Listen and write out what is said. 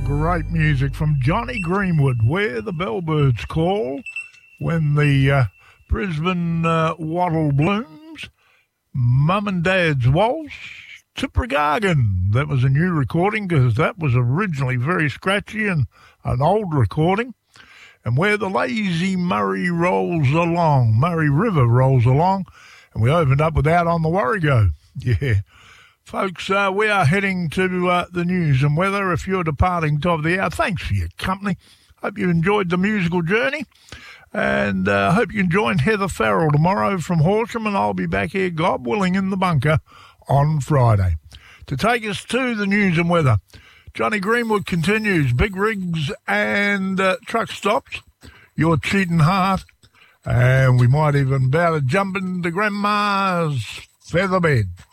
great music from Johnny Greenwood, Where the Bellbirds Call, When the Brisbane Wattle Blooms, Mum and Dad's Waltz, Tipragargan. That was a new recording because that was originally very scratchy and an old recording. And Where the Lazy Murray Rolls Along, Murray River rolls along. And we opened up with Out on the Warrego. Yeah. Folks, we are heading to the news and weather. If you're departing top of the hour, thanks for your company. Hope you enjoyed the musical journey. And hope you can join Heather Farrell tomorrow from Horsham, and I'll be back here, God willing, in the bunker on Friday. To take us to the news and weather, Johnny Greenwood continues. Big rigs and truck stops. Your cheating heart. And we might even be able to jump into Grandma's feather bed.